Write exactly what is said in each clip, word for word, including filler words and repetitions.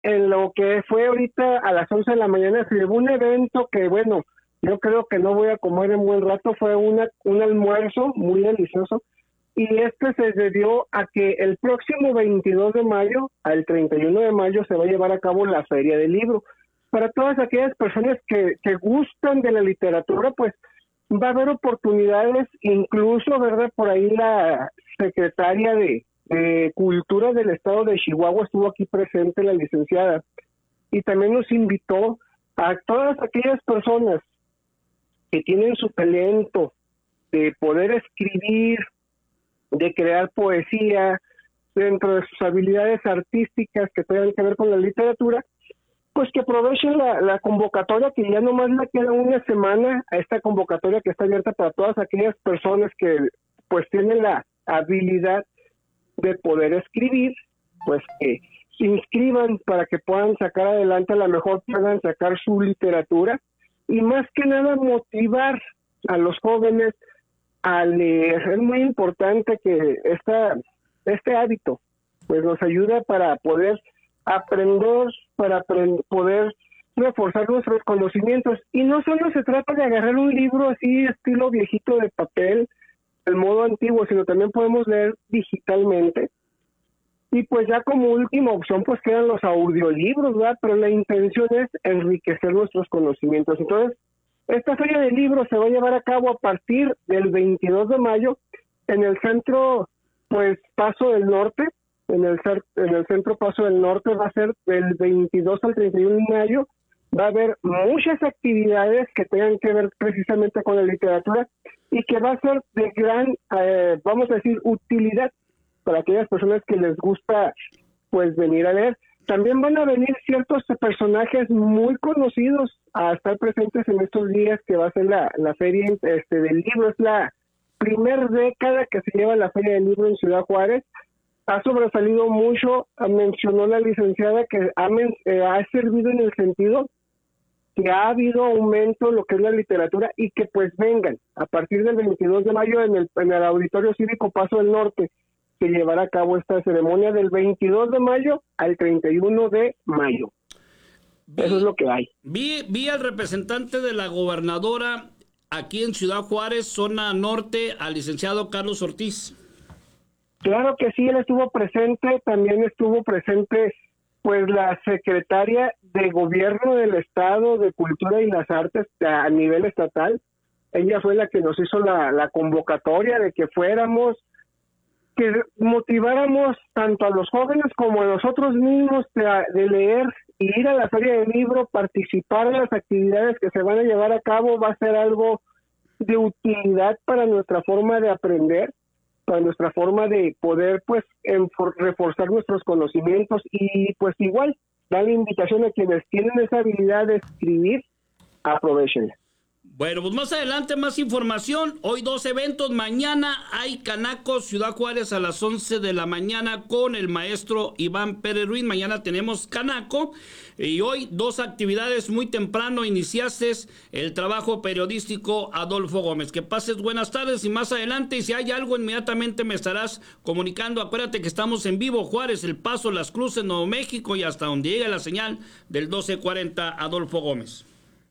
en lo que fue ahorita a las once de la mañana se llevó un evento que, bueno, yo creo que no voy a comer en buen rato. Fue una, un almuerzo muy delicioso, y este se debió a que el próximo veintidós de mayo al treinta y uno de mayo se va a llevar a cabo la Feria del Libro. Para todas aquellas personas que, que gustan de la literatura, pues va a haber oportunidades, incluso, ¿verdad? Por ahí la secretaria de, de Cultura del estado de Chihuahua estuvo aquí presente, la licenciada, y también nos invitó a todas aquellas personas que tienen su talento de poder escribir, de crear poesía, dentro de sus habilidades artísticas que tengan que ver con la literatura, pues que aprovechen la, la convocatoria, que ya nomás le queda una semana a esta convocatoria, que está abierta para todas aquellas personas que pues tienen la habilidad de poder escribir, pues que se inscriban para que puedan sacar adelante, a lo mejor puedan sacar su literatura, y más que nada motivar a los jóvenes a leer. Es muy importante que esta, este hábito pues nos ayuda para poder aprender, para aprend- poder reforzar nuestros conocimientos. Y no solo se trata de agarrar un libro así estilo viejito de papel, el modo antiguo, sino también podemos leer digitalmente. Y pues ya como última opción pues quedan los audiolibros, ¿verdad? Pero la intención es enriquecer nuestros conocimientos. Entonces, esta feria de libros se va a llevar a cabo a partir del veintidós de mayo en el centro, pues, Paso del Norte. En el, en el centro Paso del Norte va a ser del veintidós al treinta y uno de mayo. Va a haber muchas actividades que tengan que ver precisamente con la literatura, y que va a ser de gran, eh, vamos a decir, utilidad para aquellas personas que les gusta pues venir a leer. También van a venir ciertos personajes muy conocidos a estar presentes en estos días que va a ser la, la feria este, del libro. Es la primer década que se lleva la feria del libro en Ciudad Juárez. Ha sobresalido mucho, mencionó la licenciada, que ha, eh, ha servido en el sentido que ha habido aumento en lo que es la literatura, y que pues vengan a partir del veintidós de mayo en el, en el Auditorio Cívico Paso del Norte, que llevará a cabo esta ceremonia del veintidós de mayo al treinta y uno de mayo. Vi, Eso es lo que hay. Vi, vi al representante de la gobernadora aquí en Ciudad Juárez, zona norte, al licenciado Carlos Ortiz. Claro que sí, él estuvo presente. También estuvo presente pues la secretaria de Gobierno del Estado de Cultura y las Artes a nivel estatal. Ella fue la que nos hizo la, la convocatoria de que fuéramos, que motiváramos tanto a los jóvenes como a nosotros mismos de, de leer y ir a la feria del libro, participar en las actividades que se van a llevar a cabo. Va a ser algo de utilidad para nuestra forma de aprender, para nuestra forma de poder pues enfor- reforzar nuestros conocimientos, y pues igual dar la invitación a quienes tienen esa habilidad de escribir, aprovechenla. Bueno, pues más adelante más información. Hoy dos eventos. Mañana hay Canaco Ciudad Juárez a las once de la mañana con el maestro Iván Pérez Ruiz. Mañana tenemos Canaco. Y hoy dos actividades muy temprano. Iniciaste el trabajo periodístico Adolfo Gómez. Que pases buenas tardes, y más adelante, y si hay algo, inmediatamente me estarás comunicando. Acuérdate que estamos en vivo, Juárez, El Paso, Las Cruces, Nuevo México, y hasta donde llegue la señal del doce cuarenta Adolfo Gómez.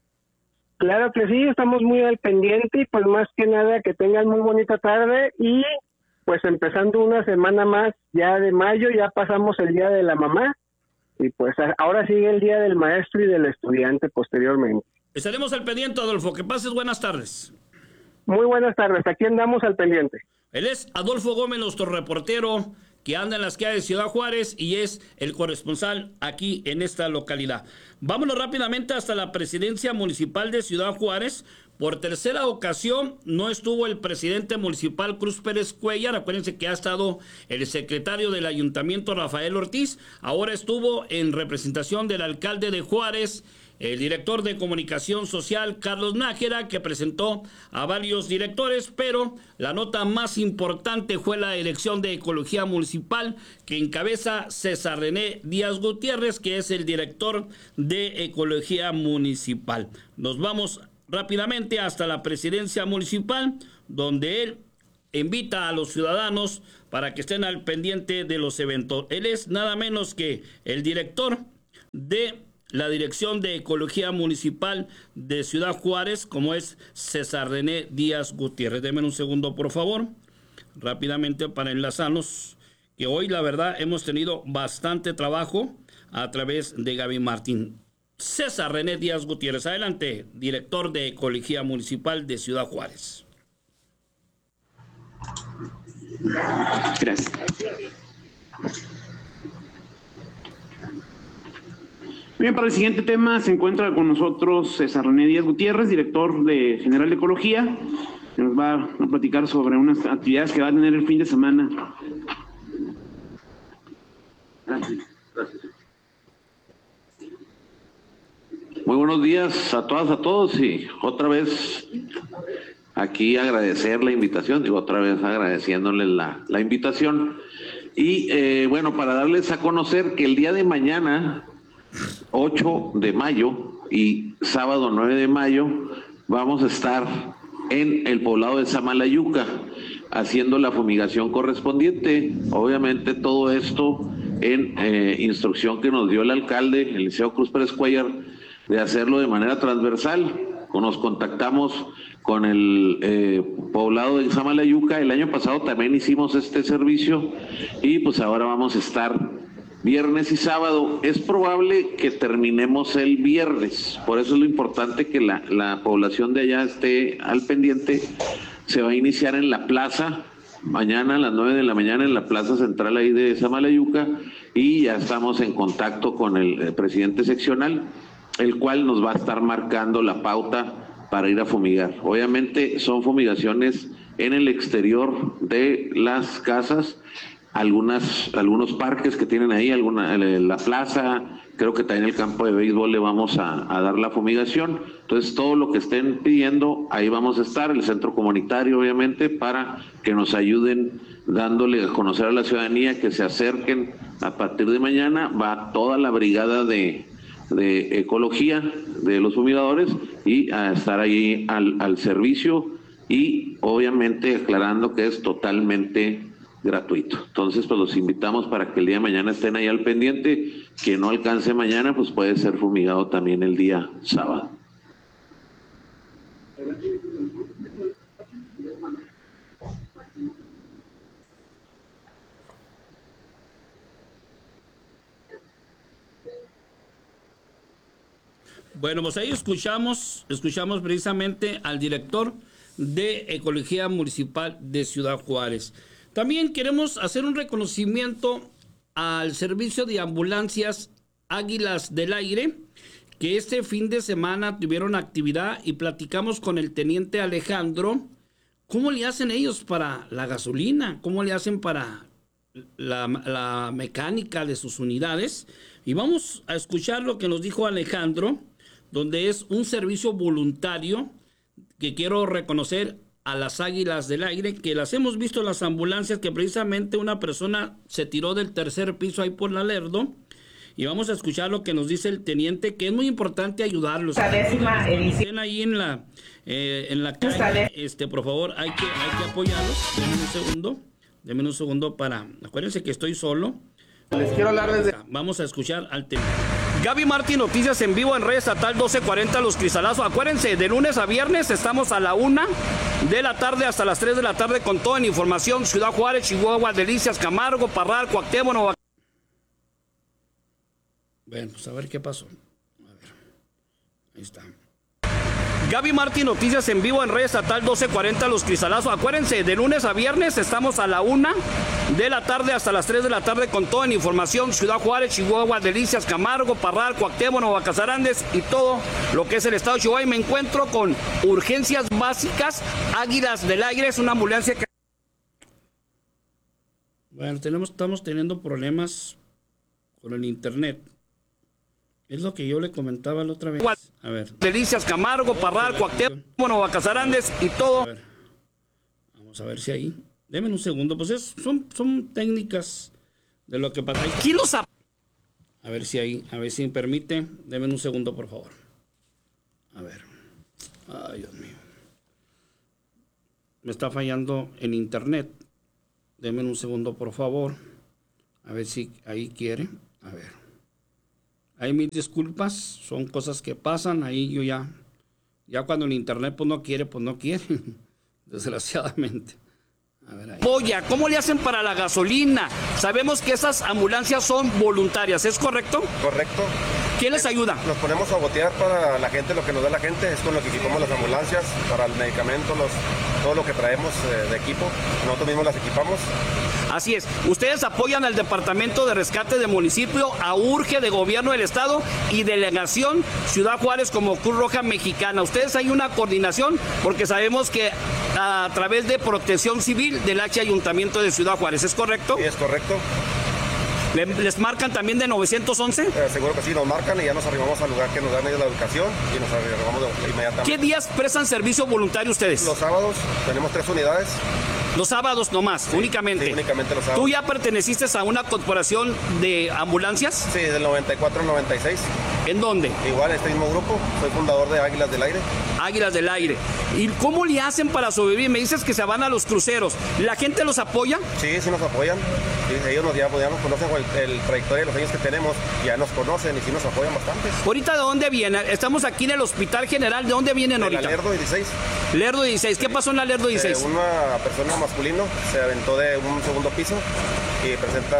Claro que sí, estamos muy al pendiente, y pues más que nada que tengan muy bonita tarde, y pues empezando una semana más ya de mayo, ya pasamos el Día de la Mamá, y pues ahora sigue el Día del Maestro y del Estudiante posteriormente. Estaremos al pendiente, Adolfo, que pases buenas tardes. Muy buenas tardes, aquí andamos al pendiente. Él es Adolfo Gómez, nuestro reportero que anda en las calles de Ciudad Juárez y es el corresponsal aquí en esta localidad. Vámonos rápidamente hasta la presidencia municipal de Ciudad Juárez. Por tercera ocasión no estuvo el presidente municipal Cruz Pérez Cuellar. Acuérdense que ha estado el secretario del ayuntamiento Rafael Ortiz. Ahora estuvo en representación del alcalde de Juárez, el director de comunicación social Carlos Nájera, que presentó a varios directores, pero la nota más importante fue la elección de ecología municipal que encabeza César René Díaz Gutiérrez, que es el director de ecología municipal. Nos vamos rápidamente hasta la presidencia municipal, donde él invita a los ciudadanos para que estén al pendiente de los eventos. Él es nada menos que el director de la Dirección de Ecología Municipal de Ciudad Juárez, como es César René Díaz Gutiérrez. Denme un segundo, por favor, rápidamente para enlazarnos, que hoy la verdad hemos tenido bastante trabajo a través de Gaby Martín. César René Díaz Gutiérrez, adelante, director de Ecología Municipal de Ciudad Juárez. Gracias. Bien, para el siguiente tema se encuentra con nosotros César René Díaz Gutiérrez, director de General de Ecología, que nos va a platicar sobre unas actividades que va a tener el fin de semana. Gracias. Gracias. Muy buenos días a todas, a todos, y otra vez aquí agradecer la invitación, digo otra vez agradeciéndoles la, la invitación. Y eh, bueno, para darles a conocer que el día de mañana, ocho de mayo y sábado nueve de mayo, vamos a estar en el poblado de Samalayuca haciendo la fumigación correspondiente. Obviamente todo esto en eh, instrucción que nos dio el alcalde, el Liceo Cruz Pérez Cuellar, de hacerlo de manera transversal. Nos contactamos con el eh, poblado de Samalayuca. El año pasado también hicimos este servicio y pues ahora vamos a estar viernes y sábado. Es probable que terminemos el viernes, por eso es lo importante que la, la población de allá esté al pendiente. Se va a iniciar en la plaza, mañana a las nueve de la mañana en la plaza central ahí de Samalayuca, y ya estamos en contacto con el, el presidente seccional, el cual nos va a estar marcando la pauta para ir a fumigar. Obviamente son fumigaciones en el exterior de las casas, algunas algunos parques que tienen ahí, alguna la plaza, creo que también el campo de béisbol le vamos a, a dar la fumigación. Entonces todo lo que estén pidiendo, ahí vamos a estar, el centro comunitario obviamente, para que nos ayuden dándole a conocer a la ciudadanía, que se acerquen. A partir de mañana va toda la brigada de, de ecología de los fumigadores y a estar ahí al, al servicio, y obviamente aclarando que es totalmente gratuito. Entonces pues los invitamos para que el día de mañana estén ahí al pendiente. Quien no alcance mañana pues puede ser fumigado también el día sábado. Bueno, pues ahí escuchamos, escuchamos precisamente al director de Ecología Municipal de Ciudad Juárez. También queremos hacer un reconocimiento al servicio de ambulancias Águilas del Aire, que este fin de semana tuvieron actividad, y platicamos con el teniente Alejandro cómo le hacen ellos para la gasolina, cómo le hacen para la, la mecánica de sus unidades. Y vamos a escuchar lo que nos dijo Alejandro, donde es un servicio voluntario que quiero reconocer a las Águilas del Aire, que las hemos visto en las ambulancias, que precisamente una persona se tiró del tercer piso ahí por la Lerdo, y vamos a escuchar lo que nos dice el teniente, que es muy importante ayudarlos. La décima edición. Estén ahí en la, eh, en la calle, este, por favor, hay que, hay que apoyarlos. Denme un segundo, denme un segundo para, acuérdense que estoy solo. Les quiero hablar desde... Vamos a escuchar al teniente. Gaby Martín, noticias en vivo en Red Estatal doce cuarenta Los Cristalazos. Acuérdense, de lunes a viernes estamos a la una de la tarde hasta las tres de la tarde con toda la información. Ciudad Juárez, Chihuahua, Delicias, Camargo, Parral, Cuauhtémoc, Nueva... Bueno, pues a ver qué pasó. A ver, ahí está. Gaby Martín, noticias en vivo en Red Estatal doce cuarenta Los Cristalazos. Acuérdense, de lunes a viernes estamos a la una de la tarde hasta las tres de la tarde con toda la información. Ciudad Juárez, Chihuahua, Delicias, Camargo, Parral, Cuauhtémoc, Nueva Casarandes y todo lo que es el estado de Chihuahua. Y me encuentro con Urgencias Básicas Águilas del Aire. Es una ambulancia que... Bueno, tenemos, estamos teniendo problemas con el internet. Es lo que yo le comentaba la otra vez. A ver. Delicias, Camargo, Parral, Cuauhtémoc, Nueva Casarandes y todo. A ver. Vamos a ver si ahí. Denme un segundo. Pues es, son, son técnicas de lo que pasa. Aquí los... A ver si ahí, a ver si me permite. Denme un segundo, por favor. A ver. Ay, Dios mío. Me está fallando en internet. Denme un segundo, por favor. A ver si ahí quiere. A ver. Ahí mis disculpas, son cosas que pasan, ahí yo ya, ya cuando el internet pues no quiere, pues no quiere, desgraciadamente. A ver ahí. Polla, ¿cómo le hacen para la gasolina? Sabemos que esas ambulancias son voluntarias, ¿es correcto? Correcto. ¿Quién les ayuda? Nos ponemos a botear para la gente, lo que nos da la gente, es con lo que equipamos las ambulancias, para el medicamento, los, todo lo que traemos eh, de equipo, nosotros mismos las equipamos. Así es, ustedes apoyan al Departamento de Rescate del Municipio, a Urge de Gobierno del Estado y Delegación Ciudad Juárez como Cruz Roja Mexicana. Ustedes hay una coordinación porque sabemos que a través de Protección Civil del H Ayuntamiento de Ciudad Juárez, ¿es correcto? Sí, es correcto. ¿Les marcan también de nueve once? Eh, seguro que sí, nos marcan y ya nos arribamos al lugar que nos dan ellos la educación y nos arribamos de, inmediatamente. ¿Qué días prestan servicio voluntario ustedes? Los sábados, tenemos tres unidades. Los sábados nomás, sí, únicamente. Sí, únicamente los sábados. ¿Tú ya perteneciste a una corporación de ambulancias? Sí, del noventa y cuatro al noventa y seis. ¿En dónde? Igual, este mismo grupo. Soy fundador de Águilas del Aire. Águilas del Aire. ¿Y cómo le hacen para sobrevivir? Me dices que se van a los cruceros. ¿La gente los apoya? Sí, sí nos apoyan. Sí, ellos nos, ya, ya nos conocen el, el trayectoria de los años que tenemos. Ya nos conocen y sí nos apoyan bastante. ¿Ahorita de dónde vienen? Estamos aquí en el Hospital General. ¿De dónde vienen de ahorita? La Lerdo dieciséis. Lerdo dieciséis. ¿Qué pasó en la Lerdo dieciséis? Eh, una persona masculino se aventó de un segundo piso y presenta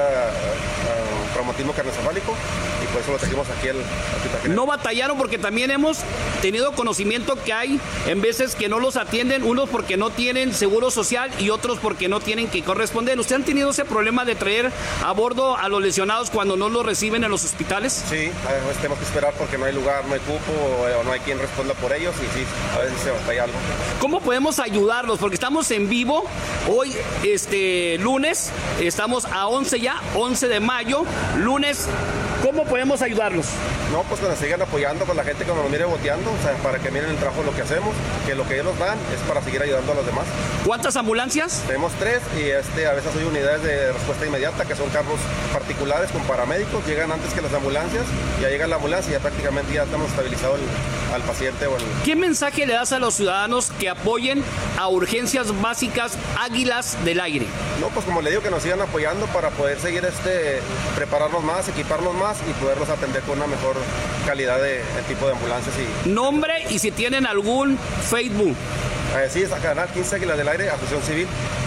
uh, traumatismo craneoencefálico y por eso lo trajimos aquí al Hospital General. No batallaron porque también hemos tenido conocimiento que hay en veces que no los atienden, unos porque no tienen seguro social y otros porque no tienen que corresponder. ¿Usted han tenido ese problema de traer a bordo a los lesionados cuando no los reciben en los hospitales? Sí, a veces tenemos que esperar porque no hay lugar, no hay cupo o no hay quien responda por ellos y sí, a veces se batalla algo. ¿Cómo podemos ayudarlos? Porque estamos en vivo hoy, este lunes, estamos a once ya, once de mayo, lunes. ¿Cómo podemos ayudarlos? No, pues que nos sigan apoyando con la gente que nos mire boteando, o sea, para que miren el trabajo de lo que hacemos, que lo que ellos nos dan es para seguir ayudando a los demás. ¿Cuántas ambulancias? Tenemos tres y este, a veces hay unidades de respuesta inmediata que son carros particulares con paramédicos, llegan antes que las ambulancias, ya llega la ambulancia y ya prácticamente ya estamos estabilizados el, al paciente. O el... ¿Qué mensaje le das a los ciudadanos que apoyen a Urgencias Básicas Águilas del Aire? No, pues como le digo, que nos sigan apoyando para poder seguir este, prepararnos más, equiparnos más y poderlos atender con una mejor calidad de, de tipo de ambulancias. Y... Nombre y si tienen algún Facebook. Eh, sí, es Canal quince Águilas del Aire, Asociación Civil.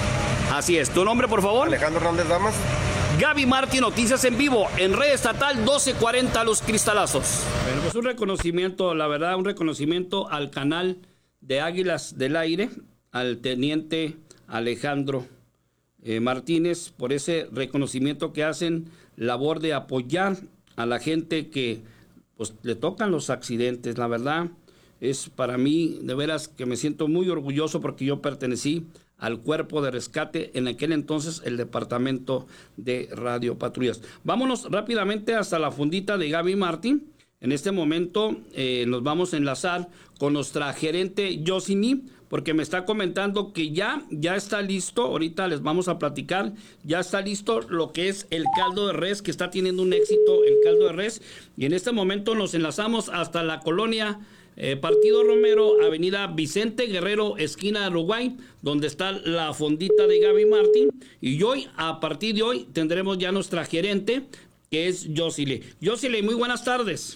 Así es. ¿Tu nombre, por favor? Alejandro Hernández Damas. Gaby Martín, noticias en vivo, en Red Estatal doce cuarenta Los Cristalazos. Bueno, pues un reconocimiento, la verdad, un reconocimiento al canal de Águilas del Aire, al teniente Alejandro eh, Martínez, por ese reconocimiento que hacen, labor de apoyar a la gente que pues le tocan los accidentes. La verdad es para mí de veras que me siento muy orgulloso porque yo pertenecí al cuerpo de rescate, en aquel entonces el departamento de radiopatrullas. Vámonos rápidamente hasta la fundita de Gaby Martín. En este momento eh, nos vamos a enlazar con nuestra gerente Yosini, porque me está comentando que ya, ya está listo, ahorita les vamos a platicar, ya está listo lo que es el caldo de res, que está teniendo un éxito el caldo de res, y en este momento nos enlazamos hasta la colonia Eh, Partido Romero, avenida Vicente Guerrero, esquina de Uruguay, donde está la fondita de Gaby Martín. Y hoy, a partir de hoy, tendremos ya nuestra gerente, que es Yosile. Yosile, muy buenas tardes.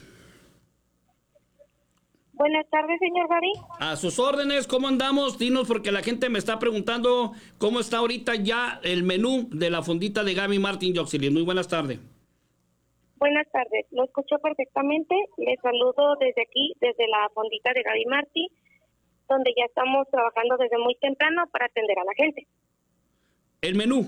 Buenas tardes, señor Gaby. A sus órdenes, ¿cómo andamos? Dinos, porque la gente me está preguntando cómo está ahorita ya el menú de la fondita de Gaby Martín. Yosile, muy buenas tardes. Buenas tardes, lo escucho perfectamente. Les saludo desde aquí, desde la fondita de Gaby Martín, donde ya estamos trabajando desde muy temprano para atender a la gente. El menú.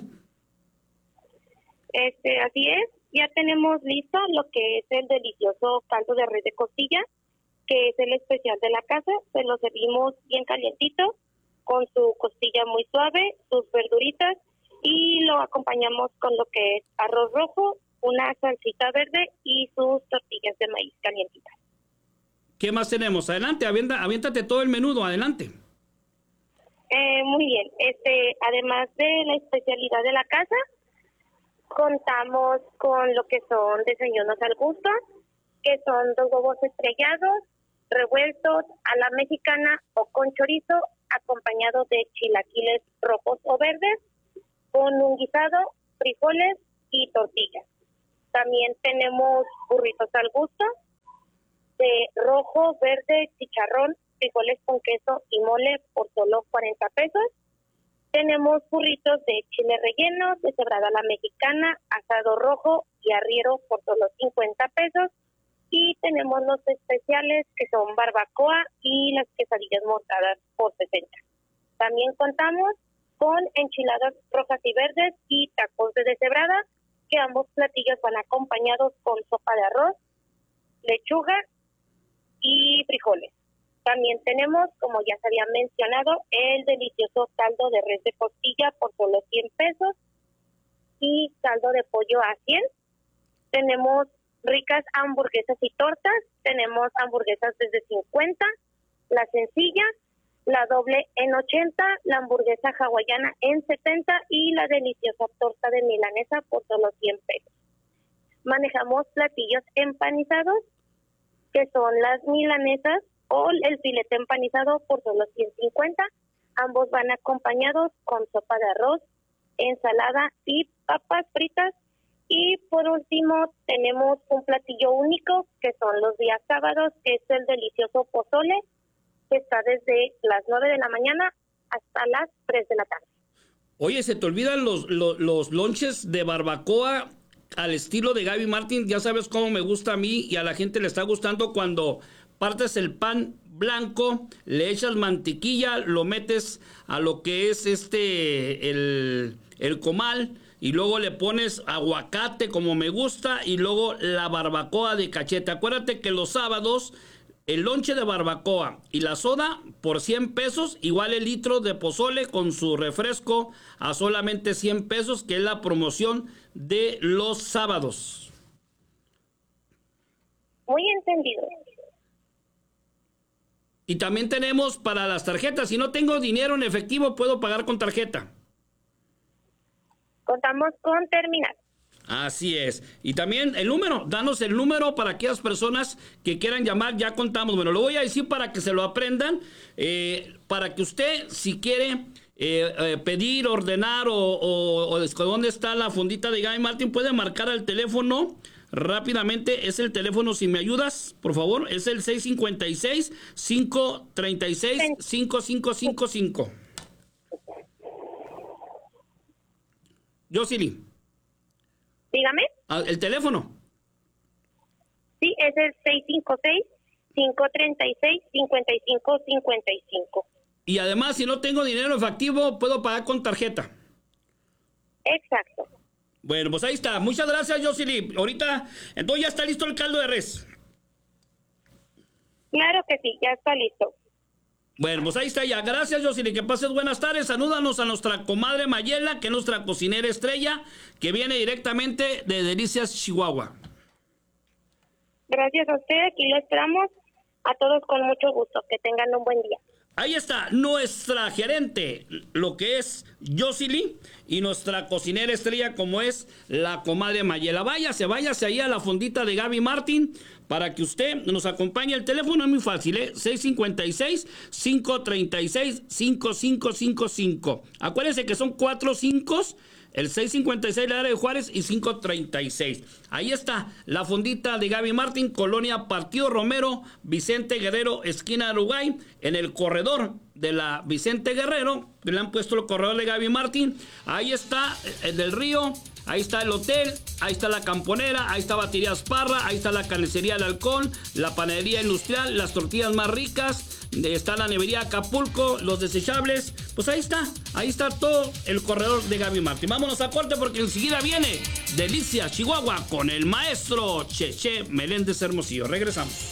Este, así es, ya tenemos listo lo que es el delicioso caldo de res de costilla, que es el especial de la casa. Se lo servimos bien calientito, con su costilla muy suave, sus verduritas, y lo acompañamos con lo que es arroz rojo, una salsita verde y sus tortillas de maíz calientitas. ¿Qué más tenemos? Adelante, avienta, aviéntate todo el menudo, adelante. Eh, muy bien, este, además de la especialidad de la casa, contamos con lo que son desayunos al gusto, que son dos huevos estrellados, revueltos a la mexicana o con chorizo, acompañado de chilaquiles rojos o verdes, con un guisado, frijoles y tortillas. También tenemos burritos al gusto, de rojo, verde, chicharrón, frijoles con queso y mole por solo cuarenta pesos. Tenemos burritos de chile relleno, deshebrada a la mexicana, asado rojo y arriero por solo cincuenta pesos. Y tenemos los especiales que son barbacoa y las quesadillas montadas por sesenta. También contamos con enchiladas rojas y verdes y tacos de deshebrada, que ambos platillos van acompañados con sopa de arroz, lechuga y frijoles. También tenemos, como ya se había mencionado, el delicioso caldo de res de costilla por solo cien pesos y caldo de pollo a cien. Tenemos ricas hamburguesas y tortas. Tenemos hamburguesas desde cincuenta, la sencilla, la doble en ochenta, la hamburguesa hawaiana en setenta y la deliciosa torta de milanesa por solo cien pesos. Manejamos platillos empanizados, que son las milanesas o el filete empanizado por solo ciento cincuenta. Ambos van acompañados con sopa de arroz, ensalada y papas fritas. Y por último tenemos un platillo único que son los días sábados, que es el delicioso pozole, que está desde las nueve de la mañana hasta las tres de la tarde. Oye, se te olvidan los, los, los lonches de barbacoa al estilo de Gaby Martin. Ya sabes cómo me gusta a mí y a la gente le está gustando cuando partes el pan blanco, le echas mantequilla, lo metes a lo que es este el, el comal y luego le pones aguacate como me gusta y luego la barbacoa de cachete. Acuérdate que los sábados el lonche de barbacoa y la soda por cien pesos, igual el litro de pozole con su refresco a solamente cien pesos, que es la promoción de los sábados. Muy entendido. Y también tenemos para las tarjetas. Si no tengo dinero en efectivo, puedo pagar con tarjeta. Contamos con terminal. Así es. Y también el número, danos el número para aquellas personas que quieran llamar, ya contamos. Bueno, lo voy a decir para que se lo aprendan, eh, para que usted, si quiere eh, eh, pedir, ordenar o, o, o dónde está la fundita de Gaby Martin, puede marcar al teléfono rápidamente. Es el teléfono, si me ayudas, por favor, es el seis cinco seis, cinco tres seis, cinco cinco cinco cinco. Yosili. Dígame. Ah, ¿el teléfono? Sí, es el seis cinco seis, cinco tres seis, cinco cinco cinco cinco. Y además, si no tengo dinero efectivo, puedo pagar con tarjeta. Exacto. Bueno, pues ahí está. Muchas gracias, Yosili. Ahorita, entonces ya está listo el caldo de res. Claro que sí, ya está listo. Bueno, pues ahí está ya. Gracias, Yosili. Que pases buenas tardes. Salúdanos a nuestra comadre Mayela, que es nuestra cocinera estrella, que viene directamente de Delicias, Chihuahua. Gracias a usted. Aquí lo esperamos a todos con mucho gusto. Que tengan un buen día. Ahí está nuestra gerente, lo que es Yosili, y nuestra cocinera estrella, como es la comadre Mayela. Váyase, váyase ahí a la fondita de Gaby Martin para que usted nos acompañe. El teléfono es muy fácil, ¿eh? seis cinco seis, cinco tres seis, cinco cinco cinco cinco. Acuérdense que son cuatro cinco, el seis cinco seis la área de Juárez y cinco treinta y seis. Ahí está la fondita de Gaby Martin, Colonia Partido Romero, Vicente Guerrero, esquina Uruguay, en el corredor de la Vicente Guerrero, que le han puesto el corredor de Gaby Martin. Ahí está el del Río, ahí está el hotel, ahí está la camponera, ahí está Baterías Parra, ahí está la carnicería del Halcón, la panadería industrial, las tortillas más ricas, está la nevería Acapulco, los desechables. Pues ahí está, ahí está todo el corredor de Gaby Martin. Vámonos a corte porque enseguida viene Delicias, Chihuahua, con el maestro Cheche Meléndez Hermosillo. Regresamos.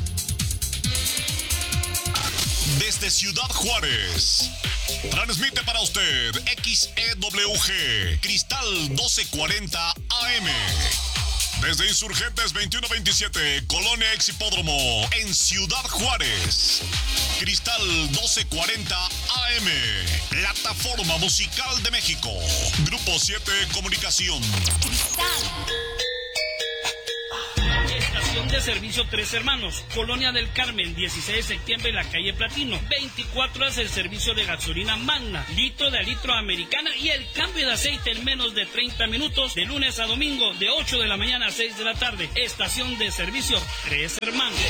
Desde Ciudad Juárez, transmite para usted X E W G, Cristal doce cuarenta A M. Desde Insurgentes veintiuno veintisiete, Colonia Ex Hipódromo, en Ciudad Juárez. Cristal doce cuarenta A M, Plataforma Musical de México. Grupo siete Comunicación. Estación Estación de servicio Tres Hermanos, Colonia del Carmen, dieciséis de septiembre en la calle Platino. veinticuatro horas el servicio de gasolina Magna, litro de litro americana y el cambio de aceite en menos de treinta minutos, de lunes a domingo, de ocho de la mañana a seis de la tarde. Estación de servicio Tres Hermanos.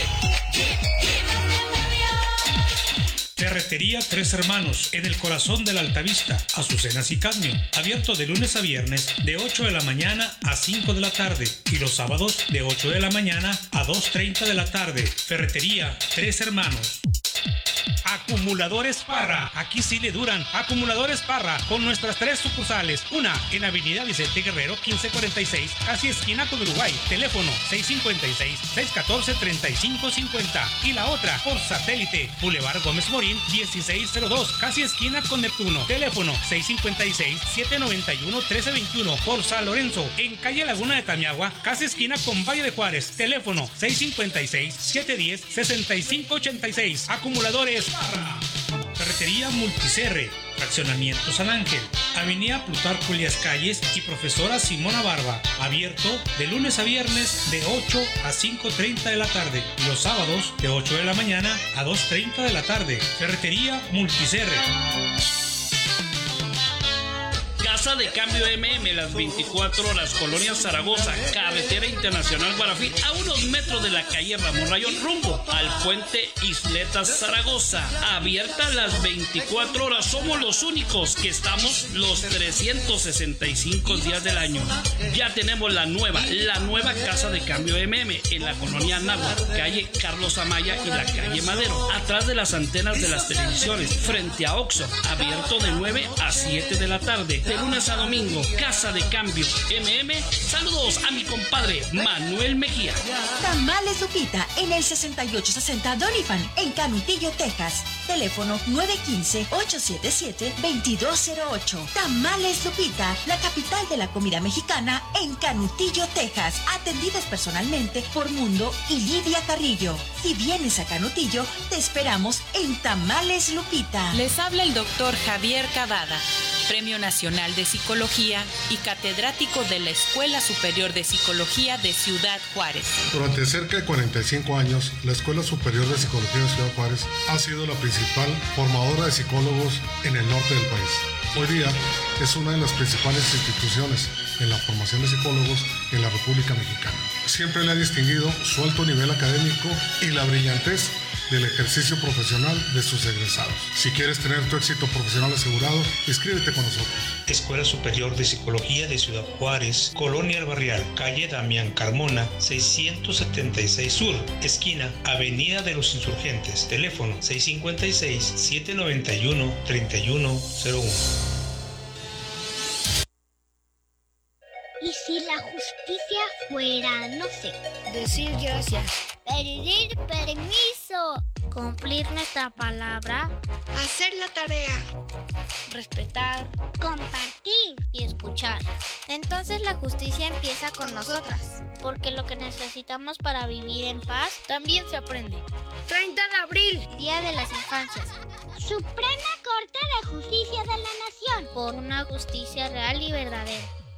Ferretería Tres Hermanos, en el corazón de la Altavista, Azucenas y Cadmio, abierto de lunes a viernes de ocho de la mañana a cinco de la tarde y los sábados de ocho de la mañana a dos treinta de la tarde. Ferretería Tres Hermanos. Acumuladores Parra, aquí sí le duran. Acumuladores Parra, con nuestras tres sucursales. Una en Avenida Vicente Guerrero quince cuarenta y seis, casi esquina con Uruguay. Teléfono seis cinco seis, seis uno cuatro, tres cinco cinco cero. Y la otra por satélite, Boulevard Gómez Morín dieciséis cero dos, casi esquina con Neptuno. Teléfono seis cinco seis, siete nueve uno, uno tres dos uno. Por San Lorenzo, en calle Laguna de Tamiagua, casi esquina con Valle de Juárez. Teléfono seis cinco seis, siete uno cero, seis cinco ocho seis. Acumuladores Parra. Ferretería Multicerre, Fraccionamiento San Ángel, Avenida Plutarco Elías Calles y Profesora Simona Barba, abierto de lunes a viernes de ocho a cinco treinta de la tarde y los sábados de ocho de la mañana a dos treinta de la tarde. Ferretería Multicerre. Casa de Cambio M M, las veinticuatro horas, Colonia Zaragoza, Carretera Internacional Guarafí, a unos metros de la calle Ramón Rayón, rumbo al puente Isletas Zaragoza. Abierta las veinticuatro horas, somos los únicos que estamos los trescientos sesenta y cinco días del año. Ya tenemos la nueva, la nueva Casa de Cambio M M en la colonia Anáhuac, calle Carlos Amaya y la calle Madero, atrás de las antenas de las televisiones, frente a Oxxo, abierto de nueve a siete de la tarde. De lunes a domingo, Casa de Cambio M M. Saludos a mi compadre Manuel Mejía. Tamales Lupita en el sesenta y ocho sesenta Doniphan en Canutillo, Texas. Teléfono nueve uno cinco, ocho siete siete, dos dos cero ocho. Tamales Lupita, la capital de la comida mexicana en Canutillo, Texas. Atendidas personalmente por Mundo y Lidia Carrillo. Si vienes a Canutillo, te esperamos en Tamales Lupita. Les habla el doctor Javier Cavada, Premio Nacional de Psicología y catedrático de la Escuela Superior de Psicología de Ciudad Juárez. Durante cerca de cuarenta y cinco años, la Escuela Superior de Psicología de Ciudad Juárez ha sido la principal formadora de psicólogos en el norte del país. Hoy día es una de las principales instituciones en la formación de psicólogos en la República Mexicana. Siempre le ha distinguido su alto nivel académico y la brillantez del ejercicio profesional de sus egresados. Si quieres tener tu éxito profesional asegurado, inscríbete con nosotros. Escuela Superior de Psicología de Ciudad Juárez, Colonia El Barrial, calle Damián Carmona, seiscientos setenta y seis Sur, esquina Avenida de los Insurgentes. Teléfono seis cinco seis, siete nueve uno, tres uno cero uno. ¿Y si la justicia fuera, no sé, decir gracias, pedir permiso, cumplir nuestra palabra, hacer la tarea, respetar, compartir y escuchar? Entonces la justicia empieza con nosotras, porque lo que necesitamos para vivir en paz también se aprende. treinta de abril, Día de las Infancias. Suprema Corte de Justicia de la Nación, por una justicia real y verdadera.